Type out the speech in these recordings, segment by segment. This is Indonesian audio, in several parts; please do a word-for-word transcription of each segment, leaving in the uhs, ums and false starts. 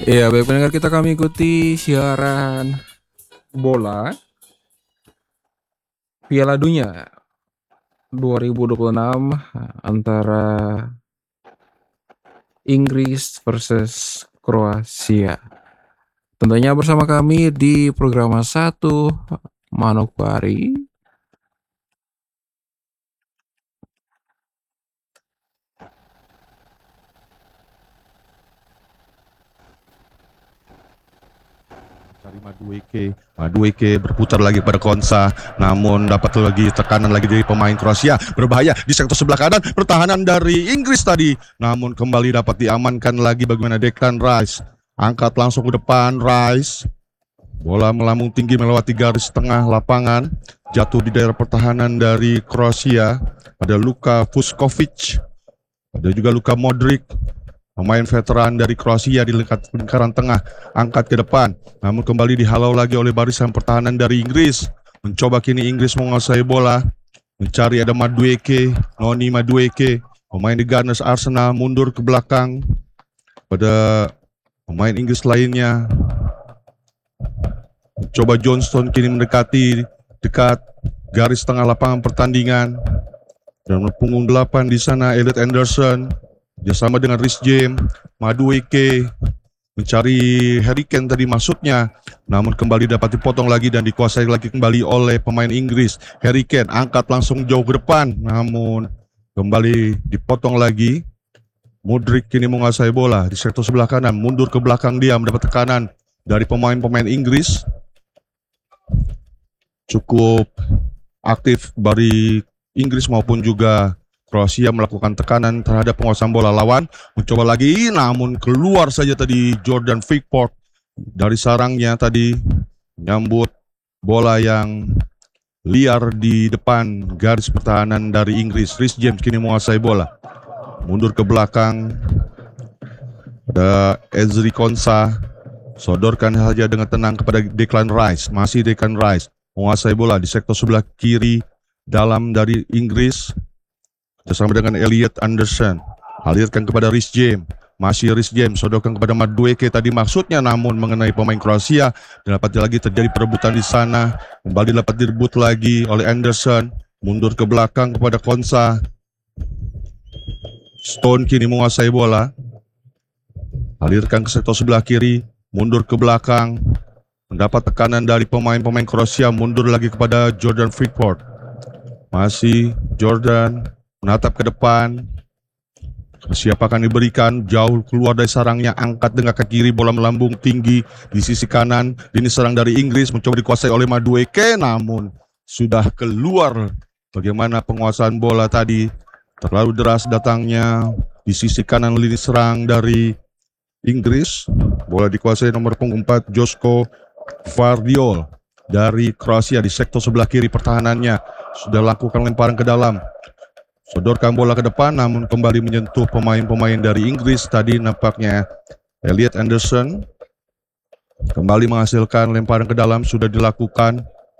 Iya, baik pendengar, kita kami ikuti siaran bola Piala Dunia dua ribu dua puluh enam antara Inggris versus Kroasia. Tentunya bersama kami di program satu Manokwari. Dari Madueke, Madueke berputar lagi pada Konsa, namun dapat lagi tekanan lagi dari pemain Kroasia, berbahaya di sektor sebelah kanan, pertahanan dari Inggris tadi, namun kembali dapat diamankan lagi bagaimana Declan Rice, angkat langsung ke depan Rice, bola melambung tinggi melewati garis tengah lapangan, jatuh di daerah pertahanan dari Kroasia, ada Luka Vuskovic, ada juga Luka Modric, pemain veteran dari Kroasia di lingkaran tengah, angkat ke depan, namun kembali dihalau lagi oleh barisan pertahanan dari Inggris. Mencoba kini Inggris menguasai bola, mencari ada Madueke, Noni Madueke, pemain di Gunners Arsenal mundur ke belakang pada pemain Inggris lainnya. Mencoba Johnston kini mendekati dekat garis tengah lapangan pertandingan. Dan punggung delapan di sana Elliot Anderson bersama dengan Rhys James, Madueke mencari Harry Kane tadi maksudnya, namun kembali dapat dipotong lagi dan dikuasai lagi kembali oleh pemain Inggris. Harry Kane angkat langsung jauh ke depan, namun kembali dipotong lagi. Modric kini menguasai bola di sektor sebelah kanan, mundur ke belakang dia mendapat tekanan dari pemain-pemain Inggris. Cukup aktif dari Inggris maupun juga Kroasia melakukan tekanan terhadap penguasaan bola lawan, mencoba lagi, namun keluar saja tadi Jordan Pickford dari sarangnya tadi, menyambut bola yang liar di depan garis pertahanan dari Inggris. Rhys James kini menguasai bola, mundur ke belakang, ada Ezri Konsa, sodorkan saja dengan tenang kepada Declan Rice, masih Declan Rice menguasai bola di sektor sebelah kiri dalam dari Inggris, bersama dengan Elliot Anderson, alirkan kepada Rhys James, masih Rhys James, sodorkan kepada Madueke tadi maksudnya, namun mengenai pemain Kroasia, dan dapat lagi terjadi perebutan di sana, kembali dapat direbut lagi oleh Anderson, mundur ke belakang kepada Konsa, Stone kini menguasai bola, alirkan ke sektor sebelah kiri, mundur ke belakang, mendapat tekanan dari pemain-pemain Kroasia, mundur lagi kepada Jordan Pickford, masih Jordan, menatap ke depan, siapa akan diberikan, jauh keluar dari sarangnya, angkat dengan kaki kiri, bola melambung tinggi di sisi kanan, ini serang dari Inggris, mencoba dikuasai oleh Madueke, namun sudah keluar. Bagaimana penguasaan bola tadi, terlalu deras datangnya di sisi kanan lini serang dari Inggris, bola dikuasai nomor punggung empat Josko Vardiol dari Kroasia di sektor sebelah kiri pertahanannya, sudah lakukan lemparan ke dalam, sodorkan bola ke depan, namun kembali menyentuh pemain-pemain dari Inggris tadi, nampaknya Elliot Anderson kembali menghasilkan lemparan ke dalam, sudah dilakukan.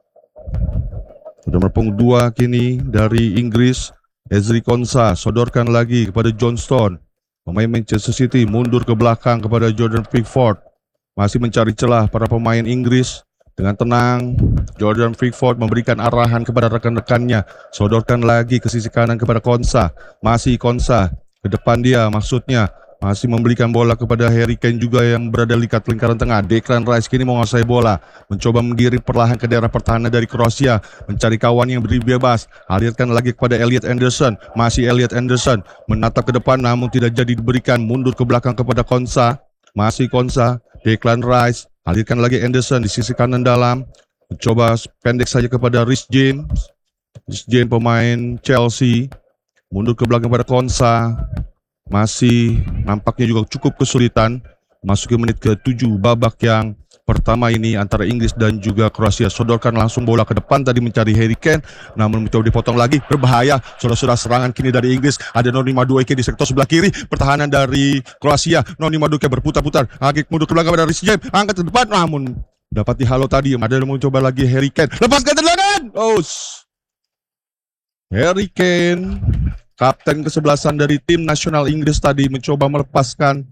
Nomor punggung dua kini dari Inggris, Ezri Konsa, sodorkan lagi kepada Johnston, pemain Manchester City, mundur ke belakang kepada Jordan Pickford, masih mencari celah para pemain Inggris. Dengan tenang, Jordan Pickford memberikan arahan kepada rekan-rekannya, sodorkan lagi ke sisi kanan kepada Konsa, masih Konsa, ke depan dia maksudnya, masih memberikan bola kepada Harry Kane juga yang berada di lingkaran tengah. Declan Rice kini menguasai bola, mencoba menggiring perlahan ke daerah pertahanan dari Kroasia, mencari kawan yang beri bebas, alirkan lagi kepada Elliot Anderson, masih Elliot Anderson, menatap ke depan namun tidak jadi diberikan, mundur ke belakang kepada Konsa, masih Konsa, Declan Rice, alirkan lagi Anderson di sisi kanan dalam, mencoba pendek saja kepada Rhys James, Rhys James pemain Chelsea, mundur ke belakang pada Konsa, masih nampaknya juga cukup kesulitan masuki menit ke tujuh babak yang pertama ini antara Inggris dan juga Kroasia. Sodorkan langsung bola ke depan tadi mencari Harry Kane, namun mencoba dipotong lagi, berbahaya. Saudara-saudara, serangan kini dari Inggris, ada Noni Madueke di sektor sebelah kiri, pertahanan dari Kroasia, Noni Madueke berputar-putar, agak mundur ke belakang pada Rhys James, angkat ke depan, namun dapat dihalau tadi, ada yang mencoba lagi Harry Kane, lepaskan tendangan, oh, Harry Kane, kapten kesebelasan dari tim nasional Inggris tadi, mencoba melepaskan